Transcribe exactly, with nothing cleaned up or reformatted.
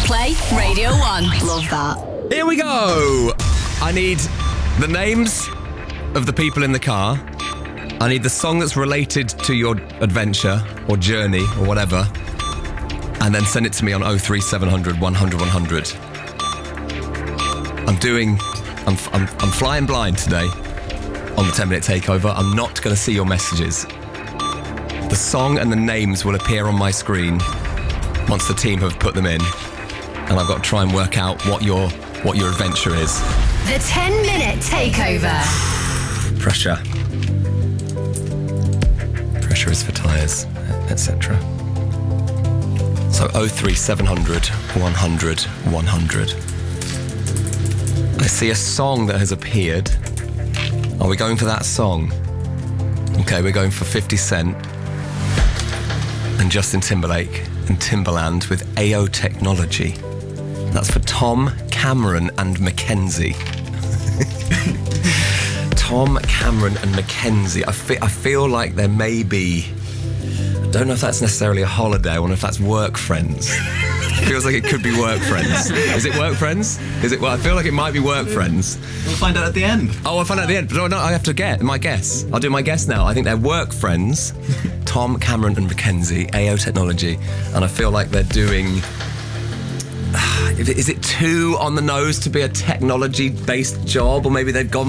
Play Radio one. Love that. Here we go. I need the names of the people in the car. I need the song that's related to your adventure or journey or whatever. And then send it to me on oh three seven hundred, one hundred, one hundred. I'm doing... I'm, I'm, I'm flying blind today on the ten minute takeover. I'm not going to see your messages. The song and the names will appear on my screen once the team have put them in. And I've got to try and work out what your what your adventure is. The ten minute takeover. Pressure. Pressure is for tyres, et cetera. So oh three seven hundred, one hundred, one hundred. I see a song that has appeared. Are we going for that song? Okay, we're going for fifty Cent and Justin Timberlake and Timbaland with A O Technology. That's for Tom, Cameron and Mackenzie. Tom, Cameron and Mackenzie. I, fe- I feel like there may be... I don't know if that's necessarily a holiday. I wonder if that's work friends. Feels like it could be work friends. Is it work friends? Is it? Well, I feel like it might be work friends. We'll find out at the end. Oh, I'll find out at the end. But no, no, I have to get my guess. I'll do my guess now. I think they're work friends. Tom, Cameron and Mackenzie, A O Technology. And I feel like they're doing... Is it too on the nose to be a technology-based job? Or maybe they've gone